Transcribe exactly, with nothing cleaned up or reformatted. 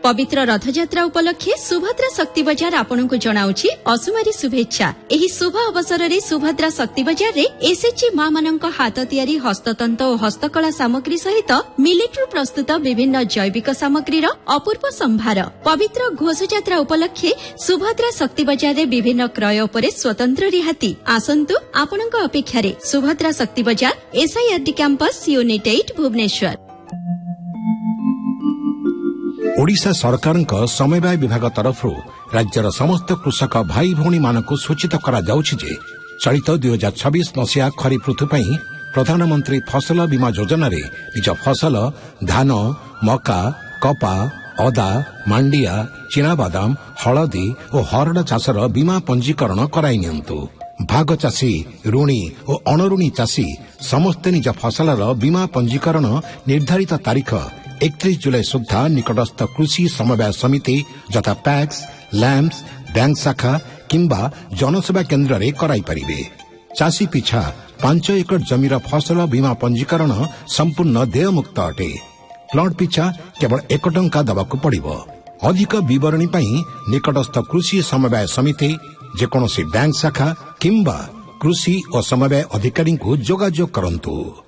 पवित्र रथयात्रा उपलक्षे सुभद्रा शक्ति बजार आपनकु जणाउछि असुमारी शुभेच्छा। एही शुभ अवसर रे सुभद्रा शक्ति बजार रे एसएचजी मां मानक हाथ तियारी हस्ततंत और हस्तकला सामग्री सहित मिलिट्रु प्रस्तुत विभिन्न जैविक सामग्रीर अपूर्व संभार। पवित्र घोषयात्रा उपलक्षे सुभद्रा शक्ति बजार रे विभिन्न क्रय उपरे स्वतंत्र रिहाती। आसंतु आपनक अपेक्षा रे सुभद्रा शक्ति बजार एसआईआरडी कैंपस यूनिट आठ भुवनेश्वर। ओडिशा सरकार समवाय विभाग तरफ राज्यर समस्त कृषक भाई भौणी मानक सूचित करा जाउछि जे चलित दुई हजार छब्बीस मसीहा खरीफ ऋतु पई प्रधानमंत्री फसल बीमा योजना रे निज फसल धान मका कपा अदा मांडिया चिनाबादाम हलदी और हरड़ चाषर बीमा पंजीकरण कराई नियंतु। भाग चाषी ऋणी और अणऋणी चाषी समस्ते निज फसलर बीमा पंजीकरण निर्धारित तारीख इकतीस जुलाई सुधा निकटस्थ कृषि समवाय समिति यथा पैक्स लैम्प्स बैंक शाखा किंबा जनसेवा केन्द्र रे कराई परिबे। चाषी पिछा पांच एकड़ जमीर फसल बीमा पंजीकरण संपूर्ण देयमुक्त अटे। प्लॉट पिछा केवल एक टंका दबाकू पड़िबो। अधिक विवरणी पई निकटस्थ कृषि समवाय समिति जेकोसी बैंक शाखा किंबा कृषि और समवाय अधिकारी को जोगाजोग करंतु।